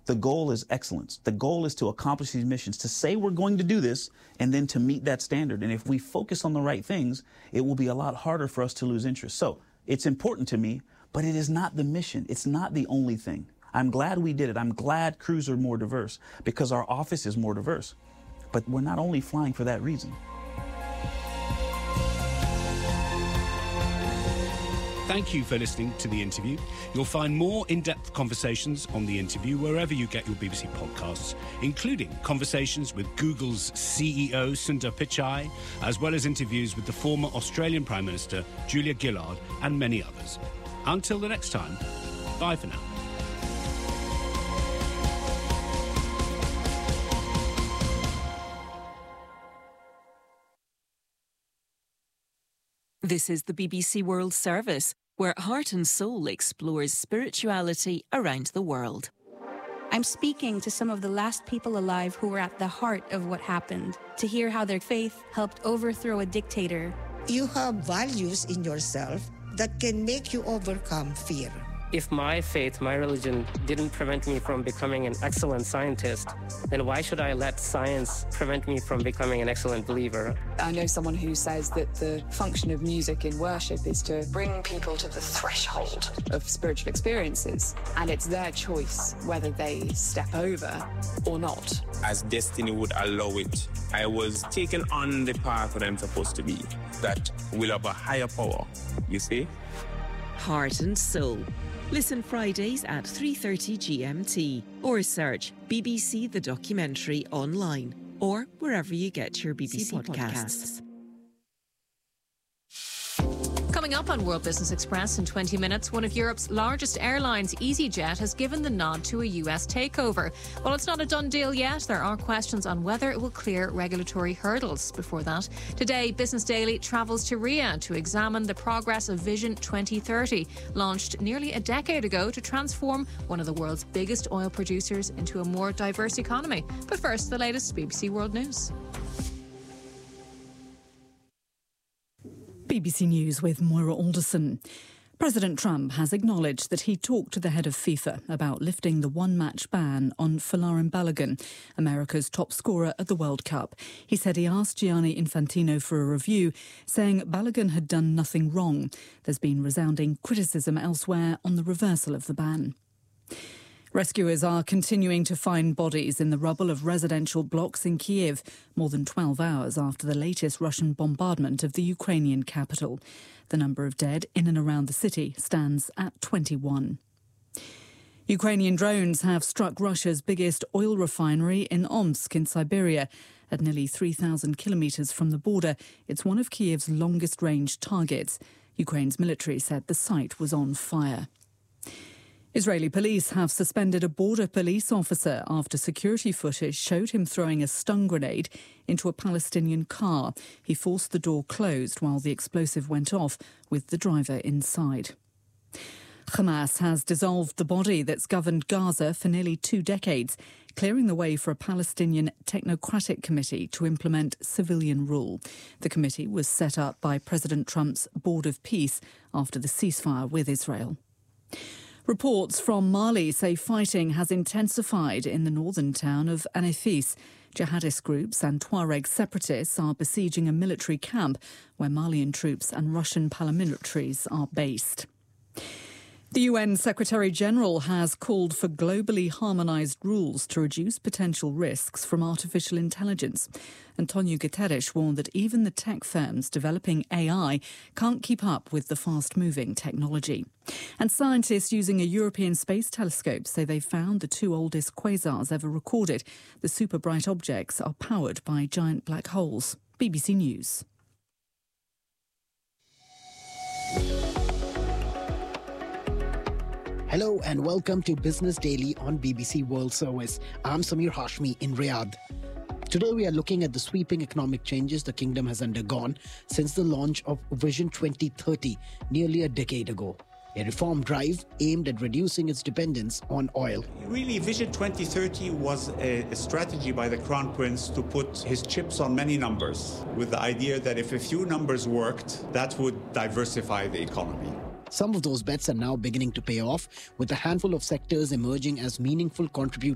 The goal is excellence. The goal is to accomplish these missions, to say we're going to do this, and then to meet that standard. And if we focus on the right things, it will be a lot harder for us to lose interest. So it's important to me, but it is not the mission. It's not the only thing. I'm glad we did it. I'm glad crews are more diverse because our office is more diverse. But we're not only flying for that reason. Thank you for listening to the interview. You'll find more in-depth conversations on the interview wherever you get your BBC podcasts, including conversations with Google's CEO Sundar Pichai, as well as interviews with the former Australian Prime Minister Julia Gillard and many others. Until the next time, bye for now. This is the BBC World Service, where Heart and Soul explores spirituality around the world. I'm speaking to some of the last people alive who were at the heart of what happened, to hear how their faith helped overthrow a dictator. You have values in yourself that can make you overcome fear. If my faith, my religion, didn't prevent me from becoming an excellent scientist, then why should I let science prevent me from becoming an excellent believer? I know someone who says that the function of music in worship is to bring people to the threshold of spiritual experiences, and it's their choice whether they step over or not. As destiny would allow it, I was taken on the path that I'm supposed to be, that will have a higher power, you see? Heart and Soul. Listen Fridays at 3:30 GMT or search BBC The Documentary online or wherever you get your BBC podcasts. Coming up on World Business Express in 20 minutes, one of Europe's largest airlines, EasyJet, has given the nod to a US takeover. While it's not a done deal yet, there are questions on whether it will clear regulatory hurdles. Before that, today, Business Daily travels to Riyadh to examine the progress of Vision 2030, launched nearly a decade ago to transform one of the world's biggest oil producers into a more diverse economy. But first, the latest BBC World News. BBC News with Moira Alderson. President Trump has acknowledged that he talked to the head of FIFA about lifting the one-match ban on Folarin Balogun, America's top scorer at the World Cup. He said he asked Gianni Infantino for a review, saying Balogun had done nothing wrong. There's been resounding criticism elsewhere on the reversal of the ban. Rescuers are continuing to find bodies in the rubble of residential blocks in Kyiv, more than 12 hours after the latest Russian bombardment of the Ukrainian capital. The number of dead in and around the city stands at 21. Ukrainian drones have struck Russia's biggest oil refinery in Omsk in Siberia. At nearly 3,000 kilometres from the border, it's one of Kyiv's longest-range targets. Ukraine's military said the site was on fire. Israeli police have suspended a border police officer after security footage showed him throwing a stun grenade into a Palestinian car. He forced the door closed while the explosive went off, with the driver inside. Hamas has dissolved the body that's governed Gaza for nearly 2 decades, clearing the way for a Palestinian technocratic committee to implement civilian rule. The committee was set up by President Trump's Board of Peace after the ceasefire with Israel. Reports from Mali say fighting has intensified in the northern town of Anefis. Jihadist groups and Tuareg separatists are besieging a military camp where Malian troops and Russian paramilitaries are based. The UN Secretary-General has called for globally harmonised rules to reduce potential risks from artificial intelligence. Antonio Guterres warned that even the tech firms developing AI can't keep up with the fast-moving technology. And scientists using a European space telescope say they found the 2 oldest quasars ever recorded. The super-bright objects are powered by giant black holes. BBC News. Hello and welcome to Business Daily on BBC World Service. I'm Samir Hashmi in Riyadh. Today we are looking at the sweeping economic changes the kingdom has undergone since the launch of Vision 2030 nearly a decade ago. A reform drive aimed at reducing its dependence on oil. Really, Vision 2030 was a strategy by the Crown Prince to put his chips on many numbers, with the idea that if a few numbers worked, that would diversify the economy. Some of those bets are now beginning to pay off, with a handful of sectors emerging as meaningful contributors